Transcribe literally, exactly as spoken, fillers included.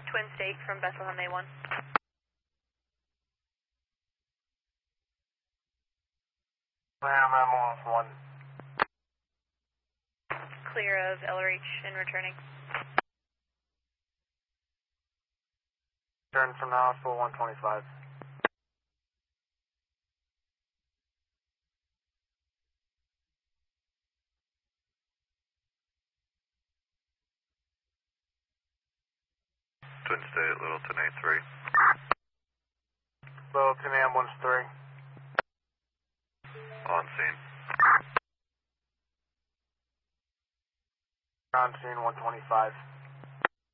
Twin State from Bethlehem A one. Bethlehem ambulance one. Clear of L R H and returning. Turn from the hospital one twenty-five. Twin State, Littleton A three. Littleton ambulance three. On scene. On scene one twenty-five.